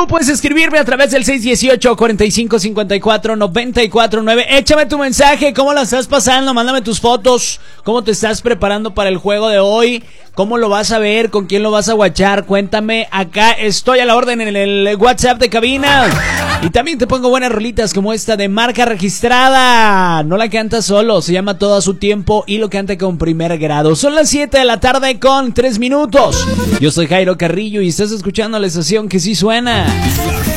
Tú puedes escribirme a través del 618-4554-949. Échame tu mensaje, ¿cómo la estás pasando? Mándame tus fotos, cómo te estás preparando para el juego de hoy, cómo lo vas a ver, con quién lo vas a guachar. Cuéntame, acá estoy a la orden en el WhatsApp de cabina. Y también te pongo buenas rolitas como esta de marca registrada. No la canta solo, se llama Todo a su tiempo y lo canta con primer grado. Son las 7 de la tarde con 3 minutos. Yo soy Jairo Carrillo y estás escuchando la estación que sí suena.